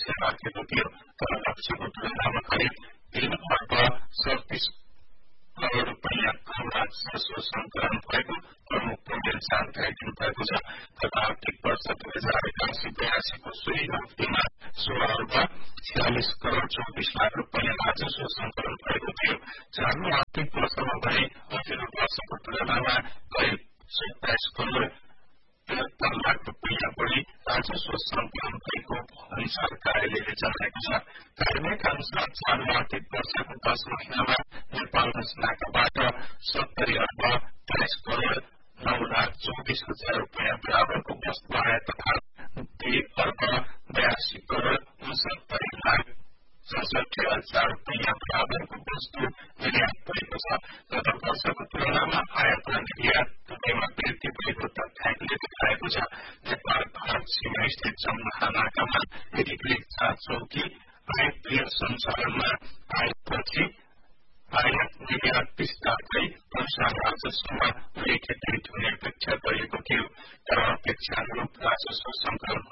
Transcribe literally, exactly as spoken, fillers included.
अपेक्षा राखेको थियो तर लक्ष्यको तुलनामा करिब तीन अर्ब सडतिस करोड रुपियाँ कम राजस्व सङ्कलन भएको प्रमुख पण्डेल जानकारी दिनुभएको छ। गत आर्थिक वर्ष दुई हजार एकासी बयासीको सोही अवधिमा सोह्र अर्ब छयालिस करोड चौबिस लाख रुपियाँ राजस्व सङ्कलन भएको थियो। चालु आर्थिक वर्षमा भने अघिल्लो वर्षको तुलनामा करिब सत्ताइस करोड तिहत्तर लाख रुपियाँ बढी राजस्व सङ्कलन भएको अनुसार कार्यालयले जनाएको छ। कार्यालयका अनुसार चालु आर्थिक वर्षको दश महिनामा नेपाल खाजनाबाट सत्तरी अर्ब तेइस करोड नौ लाख चौबिस हजार रुपियाँ बराबरको वस्तु आए तथा दुई अर्ब बयासी करोड उनसत्तरी लाख सडसठी हजार रुपियाँ बराबरको वस्तु निर्यात भएको छ। गत वर्षको तुलनामा आयात र निर्यात दुवैमा वृद्धि भएको तथ्याङ्कले देखाएको छ। नेपाल भारत सीमा स्थित जमुना नाकामा एकीकृत जाँच चौकी आयात सञ्चालनमा आएपछि आयात निर्यात विस्तारकै अनुसार राजस्वमा उल्लेखित वृद्धि हुने अपेक्षा गरिएको थियो तर अपेक्षा अनुरूप राजस्व सङ्कलन